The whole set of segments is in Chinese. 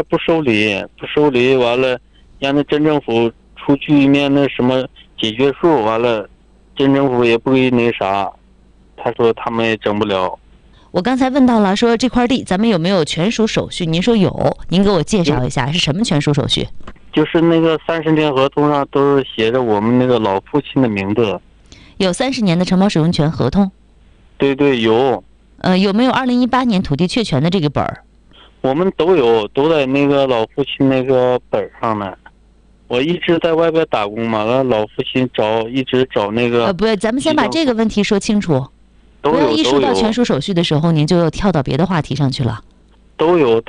边不受理，完了让那镇政府出具一面那什么解决书，完了镇政府也不给那啥，他说他们也整不了。 我刚才问到了，说这块地咱们有没有权属手续？您说有，您给我介绍一下是什么权属手续？ 就是那个30年合同上都是写着我们那个老父亲的名字。 有30年的承包使用权合同？ 对对，有。 有没有2018年土地确权的这个本儿？ 我们都有，都在那个老父亲那个本上呢。我一直在外边打工嘛，完老父亲一直找那个。 不，咱们先把这个问题说清楚。 不要一说到权属手续的时候，您就又跳到别的话题上去了。 都有。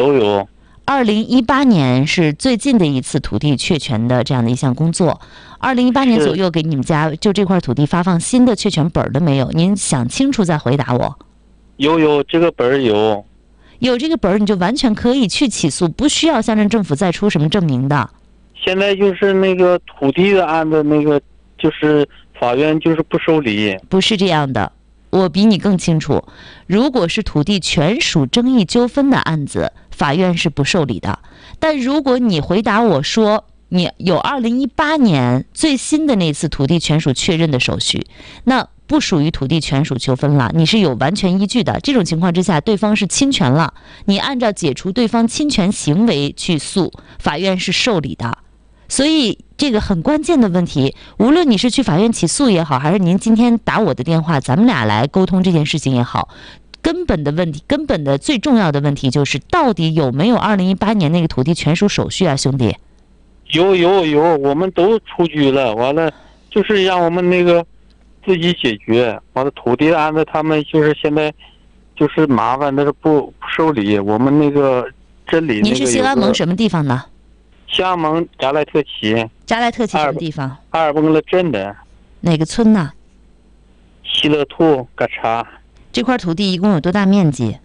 2018年是最近的一次土地确权的这样的一项工作。2018年左右给你们家就这块土地发放新的确权本了没有？您想清楚再回答我。 有这个本有。 有这个本你就完全可以去起诉，不需要乡镇政府再出什么证明的。 现在就是那个土地的案子，那个就是法院就是不受理。 不是这样的，我比你更清楚。如果是土地权属争议纠纷的案子，法院是不受理的。但如果你回答我说你有2018年最新的那次土地权属确认的手续，那不属于土地权属纠纷了，你是有完全依据的。这种情况之下，对方是侵权了，你按照解除对方侵权行为去诉，法院是受理的。所以这个很关键的问题，无论你是去法院起诉也好，还是您今天打我的电话，咱们俩来沟通这件事情也好，根本的问题，根本的最重要的问题就是到底有没有2018年那个土地权属手续啊，兄弟？ 有，我们都出具了，完了就是让我们那个自己解决。完了土地案子他们就是现在就是麻烦，但是不受理。我们那个镇里那个。 您是兴安盟什么地方的？ 兴安盟扎莱特旗。 扎莱特旗什么地方？ 阿尔崩勒镇的。 哪个村呢？ 西勒兔嘎查。 这块土地一共有多大面积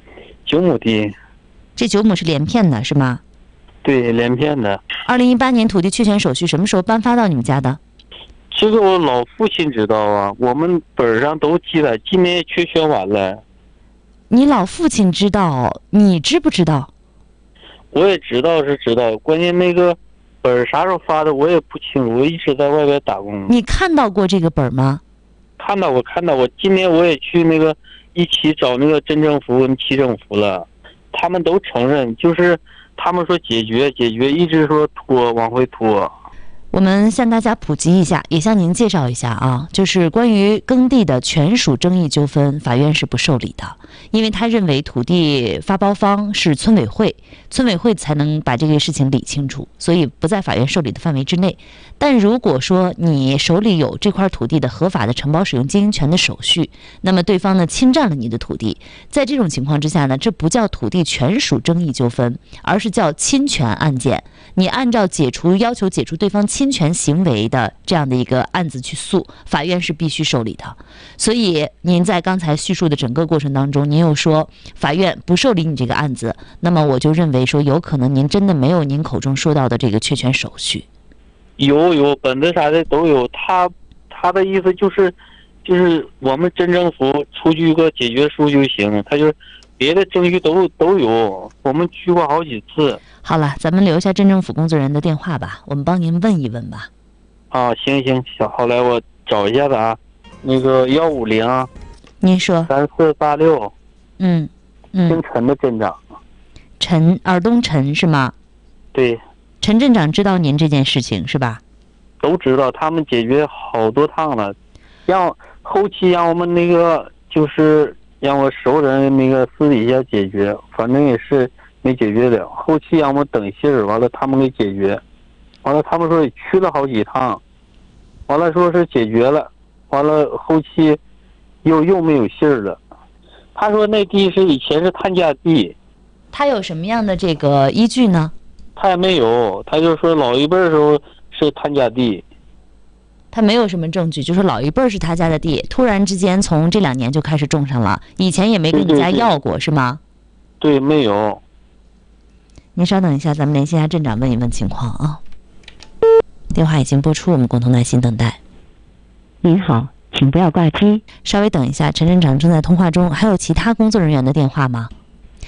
？9亩地。 这9亩是连片的是吗？ 对，连片的。 2018年土地确权手续什么时候颁发到你们家的？ 这个我老父亲知道啊，我们本上都记了，今年也确权完了。 你老父亲知道，你知不知道？ 我也知道是知道，关键那个本啥时候发的我也不清楚，我一直在外边打工。 你看到过这个本吗？ 看到过，今年我也去那个一起找那个镇政府跟区政府了，他们都承认，就是他们说解决，一直说往回拖。 我们向大家普及一下，也向您介绍一下啊，就是关于耕地的权属争议纠纷，法院是不受理的，因为他认为土地发包方是村委会，村委会才能把这个事情理清楚，所以不在法院受理的范围之内。但如果说你手里有这块土地的合法的承包使用经营权的手续，那么对方呢侵占了你的土地，在这种情况之下呢，这不叫土地权属争议纠纷，而是叫侵权案件。你按照要求解除对方侵权行为的这样的一个案子去诉，法院是必须受理的。所以您在刚才叙述的整个过程当中，您又说法院不受理你这个案子，那么我就认为说有可能您真的没有您口中说到的这个确权手续。 有本子啥的都有，他的意思就是我们镇政府出具一个解决书就行，他就是别的证据都有，我们去过好几次。 好了，咱们留下镇政府工作人员的电话吧，我们帮您问一问吧。 啊，行，好，来我找一下子啊，那个150。 您说。 3486。 姓陈的镇长。 尔东陈是吗？ 对。 陈镇长知道您这件事情是吧？ 都知道，他们解决好多趟了，后期让我们那个就是让我熟人那个私底下解决，反正也是没解决了。后期让我们等信儿，完了他们给解决，完了他们说也去了好几趟，完了说是解决了，完了后期又没有信儿了。他说那地是以前是他家地。 他有什么样的这个依据呢？ 他也没有，他就说老一辈的时候是他家地。 他没有什么证据，就说老一辈是他家的地，突然之间从这2年就开始种上了，以前也没跟你家要过，是吗？ 对，没有。 您稍等一下，咱们联系一下镇长问一问情况啊。电话已经拨出，我们共同耐心等待。 您好，请不要挂机。 稍微等一下，陈镇长正在通话中，还有其他工作人员的电话吗？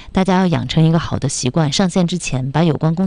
大家要养成一个好的习惯，上线之前把有关工